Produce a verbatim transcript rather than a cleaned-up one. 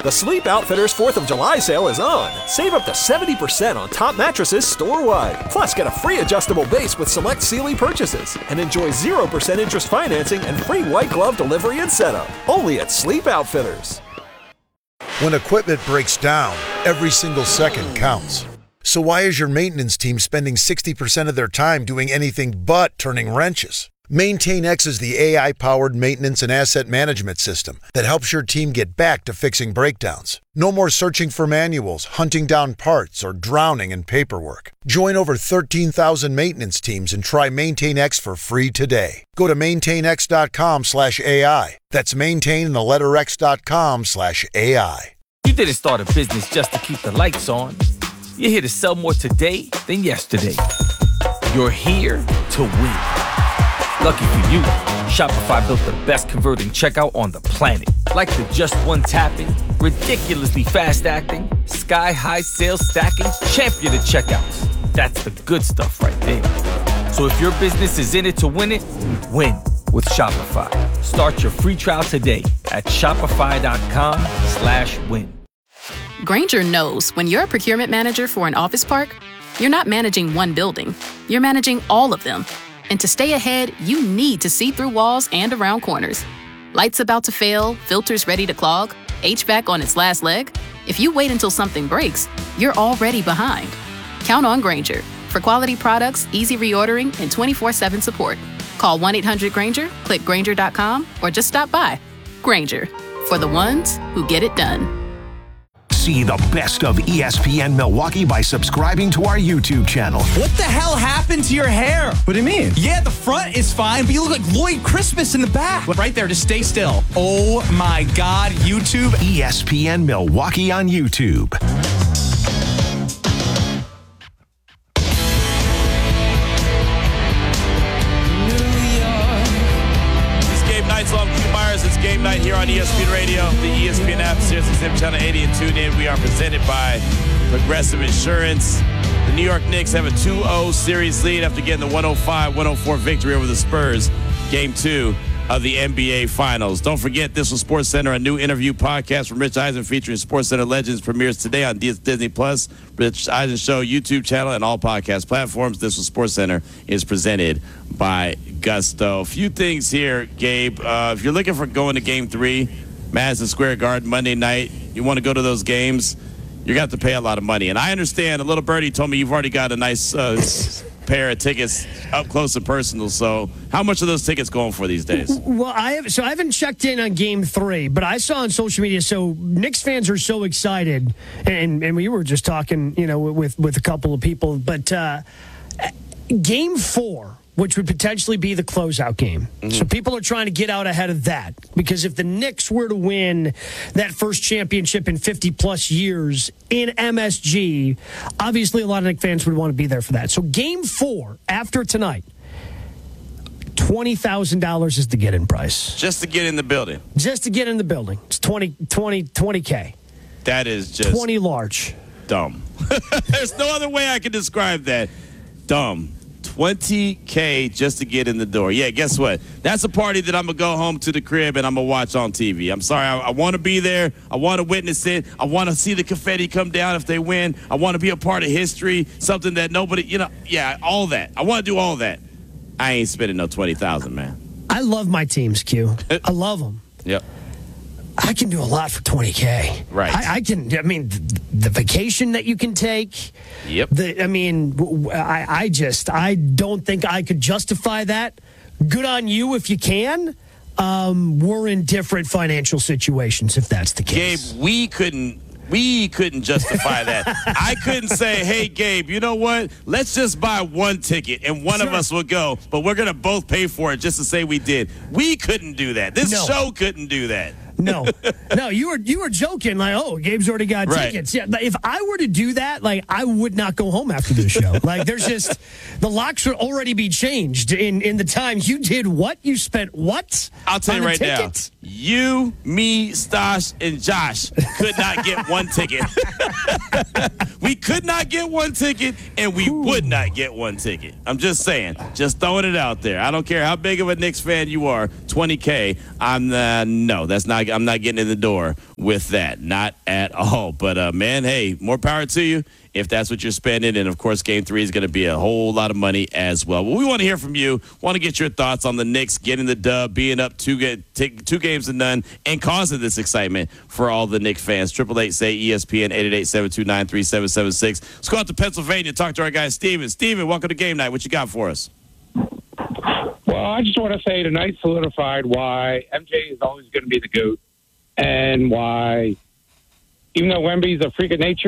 The Sleep Outfitters fourth of July sale is on. Save up to seventy percent on top mattresses store-wide. Plus, get a free adjustable base with select Sealy purchases. And enjoy zero percent interest financing and free white glove delivery and setup. Only at Sleep Outfitters. When equipment breaks down, every single second counts. So why is your maintenance team spending sixty percent of their time doing anything but turning wrenches? MaintainX is the A I-powered maintenance and asset management system that helps your team get back to fixing breakdowns. No more searching for manuals, hunting down parts, or drowning in paperwork. Join over thirteen thousand maintenance teams and try MaintainX for free today. Go to maintainx.com slash AI. That's maintain the letter X.com slash AI. You didn't start a business just to keep the lights on. You're here to sell more today than yesterday. You're here to win. Lucky for you, Shopify built the best converting checkout on the planet. Like the just one tapping, ridiculously fast acting, sky-high sales stacking, champion of checkouts. That's the good stuff right there. So if your business is in it to win it, win with Shopify. Start your free trial today at shopify.com slash win. Grainger knows when you're a procurement manager for an office park, you're not managing one building, you're managing all of them. And to stay ahead, you need to see through walls and around corners. Lights about to fail, filters ready to clog, H V A C on its last leg. If you wait until something breaks, you're already behind. Count on Grainger for quality products, easy reordering, and twenty-four seven support. Call one eight hundred Grainger, click Grainger dot com, or just stop by. Grainger, for the ones who get it done. See the best of E S P N Milwaukee by subscribing to our YouTube channel. What the hell happened to your hair? What do you mean? Yeah, the front is fine, but you look like Lloyd Christmas in the back. Right there, just stay still. Oh my God, YouTube. E S P N Milwaukee on YouTube. It's game night here on E S P N Radio, the E S P N app, Sirius X M Channel eighty, and tune in. We are presented by Progressive Insurance. The New York Knicks have a two oh series lead after getting the one oh five one oh four victory over the Spurs. Game two of the N B A Finals. Don't forget, this was SportsCenter, a new interview podcast from Rich Eisen featuring SportsCenter legends, premieres today on Disney Plus, Rich Eisen Show YouTube channel, and all podcast platforms. This was SportsCenter is presented by Gusto. A few things here, Gabe. Uh, if you're looking for going to Game Three, Madison Square Garden Monday night, you want to go to those games, you're going to have to pay a lot of money. And I understand. A little birdie told me you've already got a nice uh, pair of tickets up close and personal. So how much are those tickets going for these days? Well, I have so I haven't checked in on Game Three, but I saw on social media. So Knicks fans are so excited, and and we were just talking, you know, with with a couple of people. But uh, Game Four, which would potentially be the closeout game. Mm-hmm. So people are trying to get out ahead of that, because if the Knicks were to win that first championship in fifty-plus years in M S G, obviously a lot of Knicks fans would want to be there for that. So Game four, after tonight, twenty thousand dollars is the get-in price. Just to get in the building? Just to get in the building. It's twenty, twenty, twenty K. That is just... twenty large. Dumb. There's no other way I can describe that. Dumb. twenty K just to get in the door. Yeah, guess what? That's a party that I'm going to go home to the crib and I'm going to watch on T V. I'm sorry. I, I want to be there. I want to witness it. I want to see the confetti come down if they win. I want to be a part of history, something that nobody, you know, yeah, all that. I want to do all that. I ain't spending no twenty thousand dollars, man. I love my teams, Q. I love them. Yep. I can do a lot for twenty K. Right. I, I can, I mean, the, the vacation that you can take. Yep. The, I mean, I, I just, I don't think I could justify that. Good on you if you can. Um, we're in different financial situations if that's the case. Gabe, we couldn't. We couldn't justify that. I couldn't say, hey, Gabe, you know what? Let's just buy one ticket and one sure. of us will go, but we're going to both pay for it just to say we did. We couldn't do that. This no. show couldn't do that. No, no, you were you were joking like, oh, Gabe's already got right. tickets. Yeah, if I were to do that, like, I would not go home after this show. Like, there's just the locks would already be changed in in the time you did what you spent. What? I'll tell you right ticket? now, you, me, Stosh, and Josh could not get one ticket. We could not get one ticket, and we Ooh. would not get one ticket. I'm just saying, just throwing it out there. I don't care how big of a Knicks fan you are. twenty K. I'm uh, no, that's not not I'm not getting in the door with that. Not at all. But, uh, man, hey, more power to you if that's what you're spending. And, of course, game three is going to be a whole lot of money as well. Well, we want to hear from you. Want to get your thoughts on the Knicks getting the dub, being up two, get, take two games to none, and causing this excitement for all the Knicks fans. Triple eight say E S P N, eight eight eight, seven two nine, three seven seven six. Let's go out to Pennsylvania and talk to our guy, Steven. Steven, welcome to Game Night. What you got for us? Well, I just want to say tonight solidified why M J is always going to be the GOAT, and why, even though Wemby's a freak of nature,